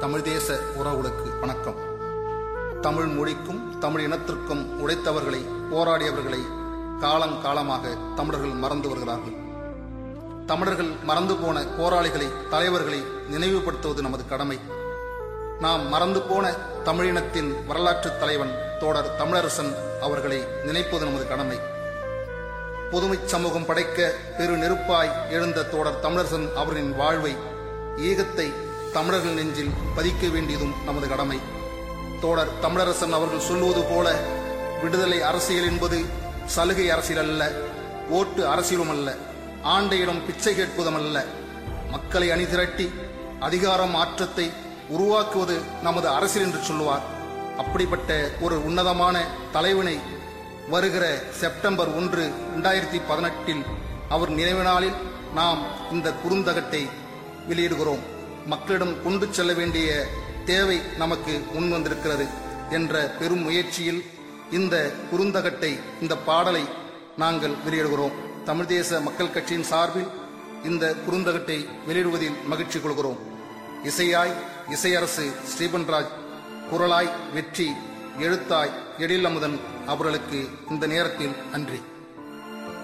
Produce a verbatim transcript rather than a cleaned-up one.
தமிழ் தேச உறவுகளுக்கு வணக்கம். தமிழ் மொழிக்கும் தமிழ் இனத்திற்கும் உழைத்தவர்களை, போராடியவர்களை காலங்காலமாக தமிழர்கள் மறந்து வருகிறார்கள். தமிழர்கள் மறந்து போன போராளிகளை, தலைவர்களை நினைவுபடுத்துவது நமது கடமை. நாம் மறந்து போன தமிழினத்தின் வரலாற்று தலைவன் தோடர் தமிழரசன் அவர்களை நினைப்பது நமது கடமை. பொதுமை சமூகம் படைக்க பெரு நெருப்பாய் எழுந்த தோடர் தமிழரசன் அவர்களின் வாழ்வை, ஈகத்தை தமிழர்கள் நெஞ்சில் பதிக்க வேண்டியதும் நமது கடமை. தோடர் தமிழரசன் அவர்கள் சொல்வது போல, விடுதலை அரசியல் என்பது சலுகை அரசியல் அல்ல, ஓட்டு அரசியலும் அல்ல, ஆண்டையிடம் பிச்சை கேட்பதும் அல்ல. மக்களை அணிதிரட்டி அதிகாரம் மாற்றத்தை உருவாக்குவது நமது அரசியல் என்று சொல்லுவார். அப்படிப்பட்ட ஒரு உன்னதமான தலைவனை வருகிற செப்டம்பர் ஒன்று இரண்டாயிரத்தி பதினெட்டில் அவர் நினைவு நாளில் நாம் இந்த குறுந்தகட்டை வெளியிடுகிறோம். மக்களிடம் கொண்டு செல்ல வேண்டிய தேவை நமக்கு முன் வந்திருக்கிறது என்ற பெரும் முயற்சியில் இந்த குறுந்தகட்டை, இந்த பாடலை நாங்கள் வெளியிடுகிறோம். தமிழ் தேச மக்கள் கட்சியின் சார்பில் இந்த குறுந்தகட்டை வெளியிடுவதில் மகிழ்ச்சி கொள்கிறோம். இசையாய் இசையரசு ஸ்ரீபன்ராஜ், குரலாய் வெற்றி, எழுத்தாய் எழில் அமுதன் அவர்களுக்கு இந்த நேரத்தில் நன்றி.